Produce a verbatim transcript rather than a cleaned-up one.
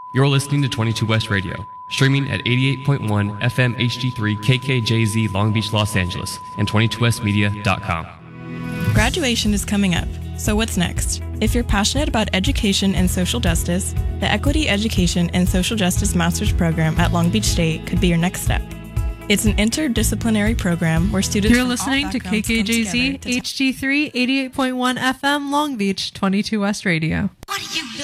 You're listening to twenty-two West Radio, streaming at eighty-eight point one F M H D three K K J Z Long Beach, Los Angeles, and twenty-two west media dot com. Graduation is coming up, so what's next? If you're passionate about education and social justice, the Equity Education and Social Justice Master's Program at Long Beach State could be your next step. It's an interdisciplinary program where students You're from listening all to K K J Z backgrounds come together to H D three eighty-eight point one F M Long Beach, twenty-two West Radio. What are you